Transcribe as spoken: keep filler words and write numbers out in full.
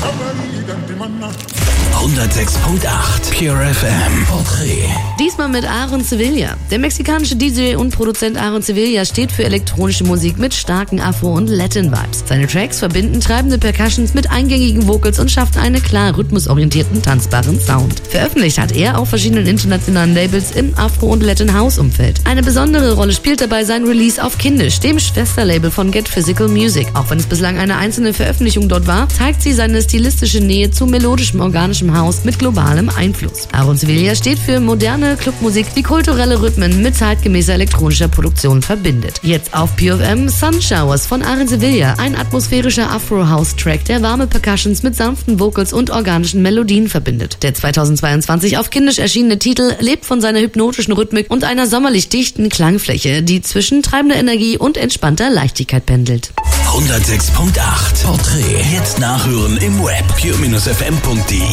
hundertsechs Komma acht Pure F M Porträt. Diesmal mit Aaron Sevilla. Der mexikanische D J und Produzent Aaron Sevilla steht für elektronische Musik mit starken Afro- und Latin-Vibes. Seine Tracks verbinden treibende Percussions mit eingängigen Vocals und schaffen einen klar rhythmusorientierten, tanzbaren Sound. Veröffentlicht hat er auf verschiedenen internationalen Labels im Afro- und Latin-House-Umfeld. Eine besondere Rolle spielt dabei sein Release auf Kindisch, dem Schwesterlabel von Get Physical Music. Auch wenn es bislang eine einzelne Veröffentlichung dort war, zeigt sie seine stilistische Nähe zu melodischem, organischem House mit globalem Einfluss. Aaron Sevilla steht für moderne Clubmusik, die kulturelle Rhythmen mit zeitgemäßer elektronischer Produktion verbindet. Jetzt auf Pure F M Sun Showers von Aaron Sevilla, ein atmosphärischer Afro-House-Track, der warme Percussions mit sanften Vocals und organischen Melodien verbindet. Der zweitausendzweiundzwanzig auf Kindisch erschienene Titel lebt von seiner hypnotischen Rhythmik und einer sommerlich dichten Klangfläche, die zwischen treibender Energie und entspannter Leichtigkeit pendelt. hundertsechs Komma acht Porträt. Jetzt nachhören im Web pure F M punkt de.